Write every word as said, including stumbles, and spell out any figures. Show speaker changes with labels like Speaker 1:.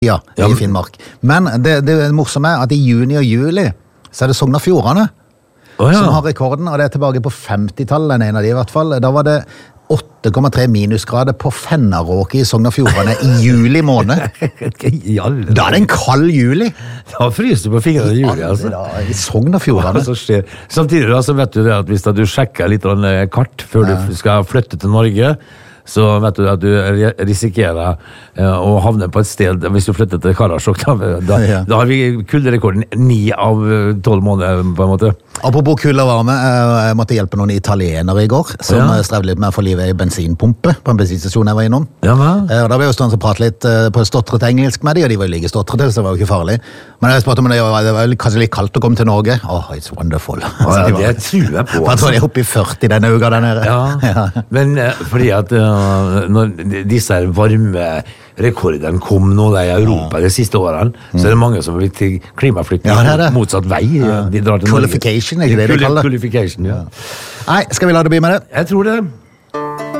Speaker 1: Ja, i Finnmark. Men det, det morsomme er at i juni og juli så er det Sogn og Fjordane oh, ja. som har rekorden, og det er tilbake på femtitallet, en av de i hvert fall. Da var det åtte komma tre minusgrader på Fennaråket i Sogn og Fjordane i juli måned. Da er det en kald juli.
Speaker 2: Da fryser du på fingrene i juli, altså.
Speaker 1: Da, I Sogn og Fjordane.
Speaker 2: Samtidig da, så vet du det at hvis du sjekker litt kart før ja. du skal flytte til Norge, så vet du at du risikerer uh, å havne på et sted, hvis du flytter til Karasjok, da, da, ja. da har vi kulderekorden ni av tolv måneder, på en måte.
Speaker 1: Apropos kulde og varme, jeg måtte hjelpe noen italienere i går, som ja. strevde litt med å få livet i bensinpumpe på en bensinstasjon jeg var innom. Ja, og da ble jeg jo stående og prate litt på stotret engelsk med de, og de var jo like stotret, så det var jo ikke farlig. Men jeg spurte om det var, det var kanskje litt kaldt å komme til Norge. Oh, it's wonderful.
Speaker 2: Oh, ja, det tror jeg på.
Speaker 1: Jeg tror de er oppe i førti denne uka der nede.
Speaker 2: Ja, ja. Men uh, fordi at uh, når disse varme rekordene kom nå i Europa ja. de siste årene, mm. så er det mange som har blitt til klimaflyktning ja, motsatt vei. Ja. De drar til
Speaker 1: Qualification, er ikke det de kaller det?
Speaker 2: Qualification, ja.
Speaker 1: Nei, skal vi la det bli med det?
Speaker 2: Jeg tror det.